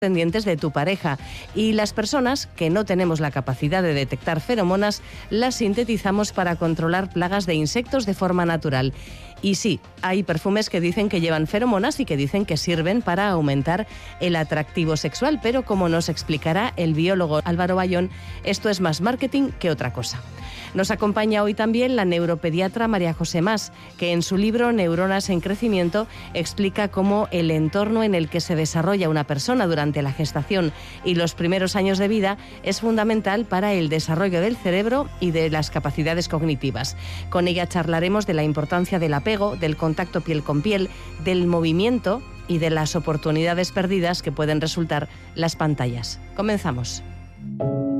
pendientes de tu pareja, y las personas que no tenemos la capacidad de detectar feromonas las sintetizamos para controlar plagas de insectos de forma natural. Y sí, hay perfumes que dicen que llevan feromonas y que dicen que sirven para aumentar el atractivo sexual, pero como nos explicará el biólogo Álvaro Bayón, esto es más marketing que otra cosa. Nos acompaña hoy también la neuropediatra María José Mas, que en su libro Neuronas en crecimiento explica cómo el entorno en el que se desarrolla una persona durante la gestación y los primeros años de vida es fundamental para el desarrollo del cerebro y de las capacidades cognitivas. Con ella charlaremos de la importancia del apego, del contacto piel con piel, del movimiento y de las oportunidades perdidas que pueden resultar las pantallas. Comenzamos.